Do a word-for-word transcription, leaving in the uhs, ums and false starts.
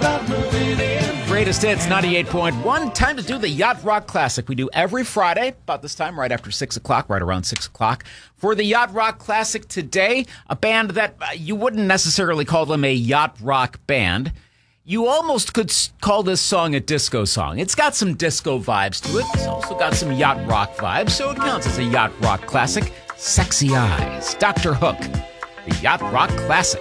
Greatest hits, ninety-eight point one. Time to do the Yacht Rock Classic. We do every Friday, about this time, right after six o'clock, right around six o'clock. For the Yacht Rock Classic today, a band that uh, you wouldn't necessarily call them a yacht rock band. You almost could call this song a disco song. It's got some disco vibes to it. It's also got some yacht rock vibes, so it counts as a Yacht Rock Classic. Sexy Eyes, Doctor Hook, the Yacht Rock Classic.